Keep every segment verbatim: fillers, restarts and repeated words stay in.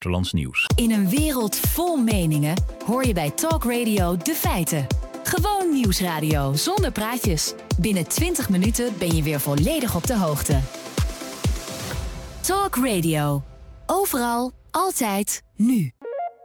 Nederlands nieuws. In een wereld vol meningen hoor je bij Talk Radio de feiten. Gewoon nieuwsradio zonder praatjes. Binnen twintig minuten ben je weer volledig op de hoogte. Talk Radio. Overal, altijd, nu.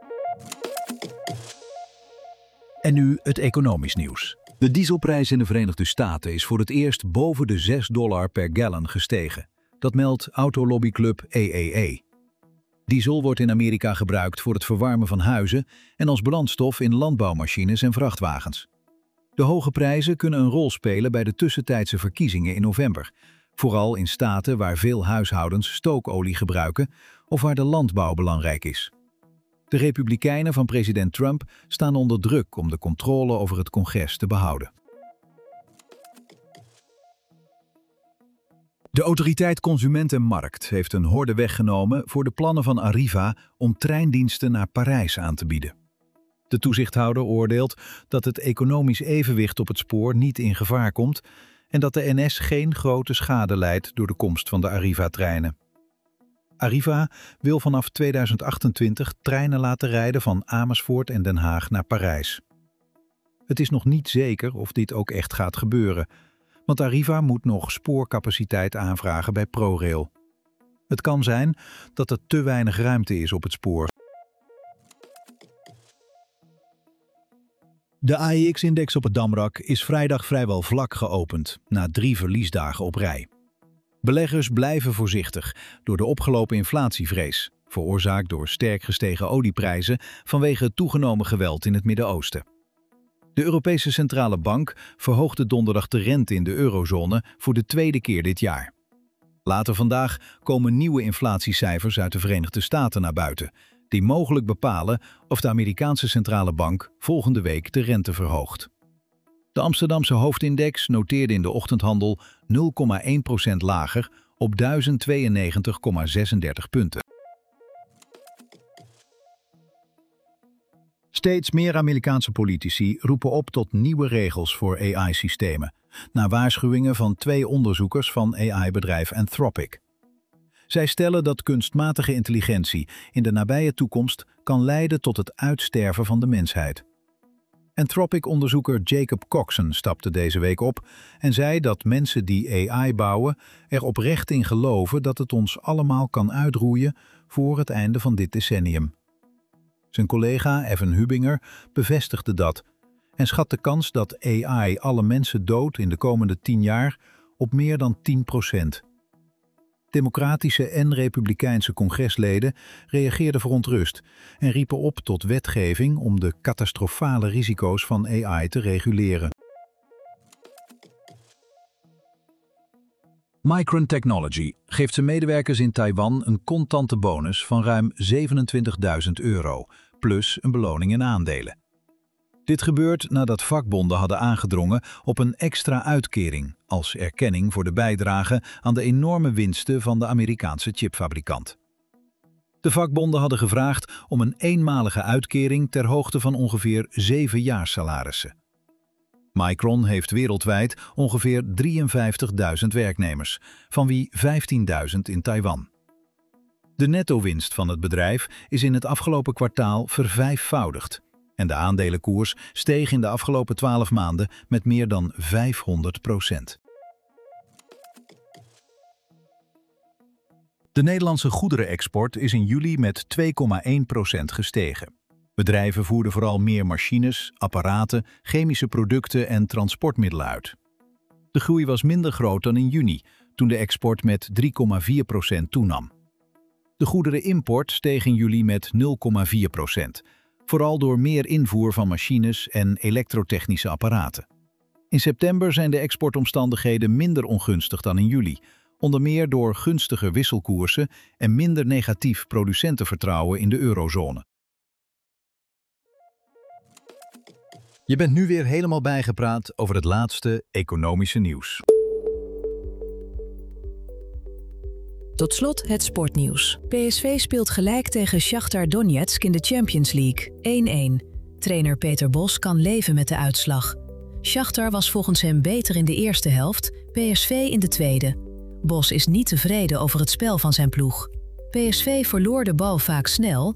En nu het economisch nieuws. De dieselprijs in de Verenigde Staten is voor het eerst boven de zes dollar per gallon gestegen. Dat meldt autolobbyclub A A A. Diesel wordt in Amerika gebruikt voor het verwarmen van huizen en als brandstof in landbouwmachines en vrachtwagens. De hoge prijzen kunnen een rol spelen bij de tussentijdse verkiezingen in november, vooral in staten waar veel huishoudens stookolie gebruiken of waar de landbouw belangrijk is. De Republikeinen van president Trump staan onder druk om de controle over het congres te behouden. De autoriteit Consument en Markt heeft een horde weggenomen voor de plannen van Arriva om treindiensten naar Parijs aan te bieden. De toezichthouder oordeelt dat het economisch evenwicht op het spoor niet in gevaar komt en dat de N S geen grote schade lijdt door de komst van de Arriva-treinen. Arriva wil vanaf tweeduizend achtentwintig treinen laten rijden van Amersfoort en Den Haag naar Parijs. Het is nog niet zeker of dit ook echt gaat gebeuren, want Arriva moet nog spoorcapaciteit aanvragen bij ProRail. Het kan zijn dat er te weinig ruimte is op het spoor. De A E X-index op het Damrak is vrijdag vrijwel vlak geopend, na drie verliesdagen op rij. Beleggers blijven voorzichtig door de opgelopen inflatievrees, veroorzaakt door sterk gestegen olieprijzen vanwege het toegenomen geweld in het Midden-Oosten. De Europese Centrale Bank verhoogde donderdag de rente in de eurozone voor de tweede keer dit jaar. Later vandaag komen nieuwe inflatiecijfers uit de Verenigde Staten naar buiten, die mogelijk bepalen of de Amerikaanse Centrale Bank volgende week de rente verhoogt. De Amsterdamse hoofdindex noteerde in de ochtendhandel nul komma één procent lager op duizend tweeënnegentig komma zesendertig punten. Steeds meer Amerikaanse politici roepen op tot nieuwe regels voor A I-systemen, na waarschuwingen van twee onderzoekers van A I-bedrijf Anthropic. Zij stellen dat kunstmatige intelligentie in de nabije toekomst kan leiden tot het uitsterven van de mensheid. Anthropic-onderzoeker Jacob Coxon stapte deze week op en zei dat mensen die A I bouwen er oprecht in geloven dat het ons allemaal kan uitroeien voor het einde van dit decennium. Zijn collega Evan Hubinger bevestigde dat en schat de kans dat A I alle mensen doodt in de komende tien jaar op meer dan tien procent. Democratische en republikeinse congresleden reageerden verontrust en riepen op tot wetgeving om de catastrofale risico's van A I te reguleren. Micron Technology geeft zijn medewerkers in Taiwan een contante bonus van ruim zevenentwintigduizend euro, plus een beloning in aandelen. Dit gebeurt nadat vakbonden hadden aangedrongen op een extra uitkering als erkenning voor de bijdrage aan de enorme winsten van de Amerikaanse chipfabrikant. De vakbonden hadden gevraagd om een eenmalige uitkering ter hoogte van ongeveer zeven jaarsalarissen. Micron heeft wereldwijd ongeveer drieënvijftigduizend werknemers, van wie vijftienduizend in Taiwan. De netto-winst van het bedrijf is in het afgelopen kwartaal vervijfvoudigd en de aandelenkoers steeg in de afgelopen twaalf maanden met meer dan vijfhonderd procent. De Nederlandse goederenexport is in juli met twee komma één procent gestegen. Bedrijven voerden vooral meer machines, apparaten, chemische producten en transportmiddelen uit. De groei was minder groot dan in juni, toen de export met drie komma vier procent toenam. De goederenimport steeg in juli met nul komma vier procent, vooral door meer invoer van machines en elektrotechnische apparaten. In september zijn de exportomstandigheden minder ongunstig dan in juli, onder meer door gunstiger wisselkoersen en minder negatief producentenvertrouwen in de eurozone. Je bent nu weer helemaal bijgepraat over het laatste economische nieuws. Tot slot het sportnieuws. P S V speelt gelijk tegen Shakhtar Donetsk in de Champions League, één-één. Trainer Peter Bos kan leven met de uitslag. Shakhtar was volgens hem beter in de eerste helft, P S V in de tweede. Bos is niet tevreden over het spel van zijn ploeg. P P S V verloor de bal vaak snel